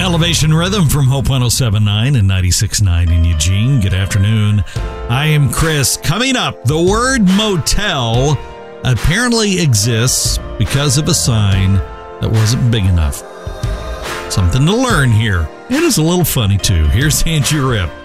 Elevation Rhythm from Hope 107.9 and 96.9 in Eugene. Good afternoon. I am Chris. Coming up, the word motel apparently exists because of a sign that wasn't big enough. Something to learn here. It is a little funny, too. Here's Angie Ripp.